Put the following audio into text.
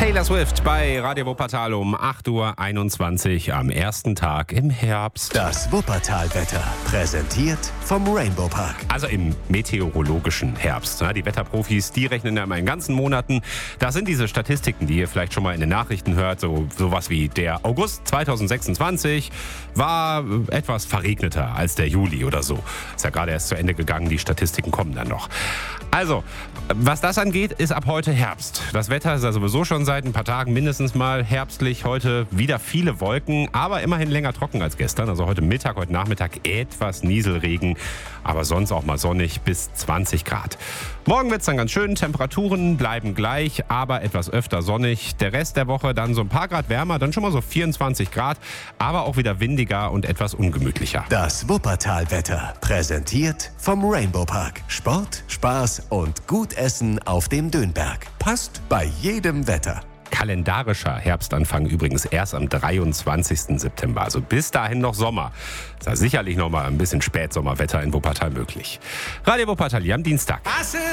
Taylor Swift bei Radio Wuppertal um 8:21 Uhr am ersten Tag im Herbst. Das Wuppertal-Wetter, präsentiert vom Rainbow Park. Also im meteorologischen Herbst. Die Wetterprofis, die rechnen ja immer in ganzen Monaten. Das sind diese Statistiken, die ihr vielleicht schon mal in den Nachrichten hört. Sowas wie der August 2026 war etwas verregneter als der Juli oder so. Ist ja gerade erst zu Ende gegangen, die Statistiken kommen dann noch. Also, was das angeht, ist ab heute Herbst. Das Wetter ist ja sowieso schon seit ein paar Tagen mindestens mal herbstlich. Heute wieder viele Wolken, aber immerhin länger trocken als gestern. Also heute Mittag, heute Nachmittag etwas Nieselregen, aber sonst auch mal sonnig bis 20 Grad. Morgen wird es dann ganz schön. Temperaturen bleiben gleich, aber etwas öfter sonnig. Der Rest der Woche dann so ein paar Grad wärmer, dann schon mal so 24 Grad, aber auch wieder windiger und etwas ungemütlicher. Das Wuppertal-Wetter, präsentiert vom Rainbow Park. Sport, Spaß und gut essen auf dem Dönberg. Passt bei jedem Wetter. Kalendarischer Herbstanfang übrigens erst am 23. September. Also bis dahin noch Sommer. Ist ja sicherlich noch mal ein bisschen Spätsommerwetter in Wuppertal möglich. Radio Wuppertal am Dienstag.